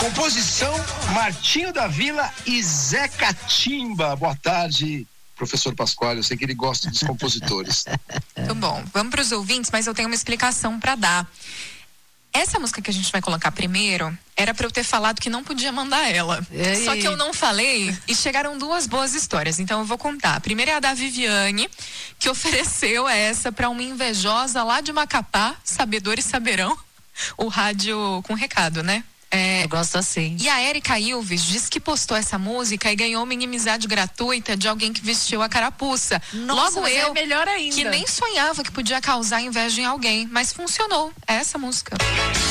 Composição Martinho da Vila e Zé Catimba. Boa tarde, professor Pasquale. Eu sei que ele gosta dos compositores. Muito bom. Vamos para os ouvintes, mas eu tenho uma explicação para dar. Essa música que a gente vai colocar primeiro era para eu ter falado que não podia mandar ela. Só que eu não falei e chegaram duas boas histórias. Então eu vou contar. A primeira é a da Viviane, que ofereceu essa para uma invejosa lá de Macapá, Sabedores Saberão, o rádio com recado, né? Eu gosto assim. E a Érica Ilves disse que postou essa música e ganhou uma inimizade gratuita de alguém que vestiu a carapuça. Nossa, Logo eu, é melhor ainda. que nem sonhava que podia causar inveja em alguém, mas funcionou. É essa música.